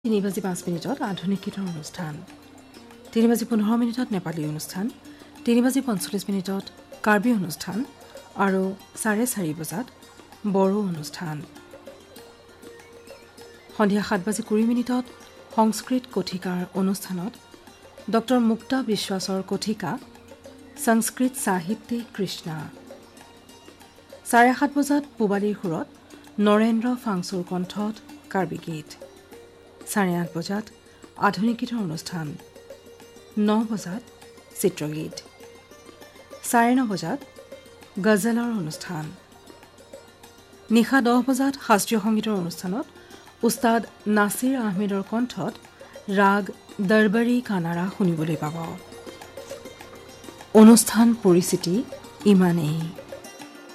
3:05 আধুনিক গীতৰ অনুষ্ঠান 3:15 নেপালী অনুষ্ঠান 3:45 কাৰ্বি অনুষ্ঠান আৰু 4:30 বড়ো অনুষ্ঠান সন্ধিয়া 7:20 সংস্কৃত কথিকাৰ অনুষ্ঠানত ডক্টৰ মুক্তা বিশ্বাসৰ কথিকা সংস্কৃত সাহিত্যে কৃষ্ণা 7:30 পূবালীৰ সুৰত নৰেন্দ্ৰ ফাংচুৰ কণ্ঠত কাৰ্বি গীত 8:30 আধুনিক গীতৰ অনুষ্ঠান 9:00 চিত্ৰগীত 9:30 গজলৰ অনুষ্ঠান নিশা 10:00 শাস্ত্ৰীয় সংগীতৰ অনুষ্ঠানত উস্তাদ নাছিৰ আহমেদৰ কণ্ঠত ৰাগ দৰবাৰী কানাড়া শুনিবলৈ পাব অনুষ্ঠান পৰিচিতি ইমানেই